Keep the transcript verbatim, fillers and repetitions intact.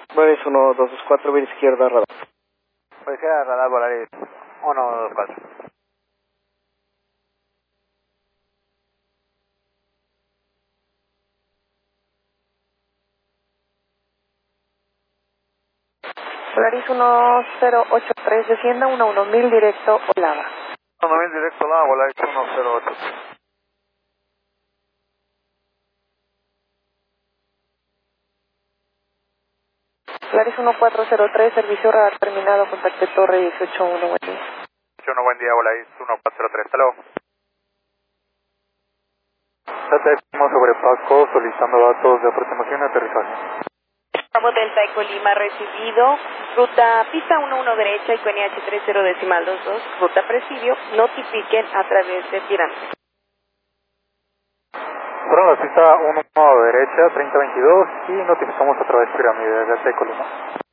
Volaris uno dos dos cuatro, vía izquierda, radar. Policía radar Volaris uno dos cuatro. Volaris uno cero ocho tres, descienda uno uno mil directo Olava. uno mil directo Olava, Volaris uno cero ocho. Volaris uno cuatro cero tres, servicio radar terminado, contacte torre dieciocho uno, buen día. dieciocho uno, buen día, Volaris uno cuatro cero tres, hasta luego. Estamos sobre Paco, solicitando datos de aproximación y aterrizaje. Bravo Delta Eco Lima recibido, ruta pista uno uno derecha y N H treinta decimal dos dos, ruta presidio, notifiquen a través de pirámide. Fueron la pista uno uno derecha, treinta veintidós y notificamos a través de pirámide de Delta Eco Lima.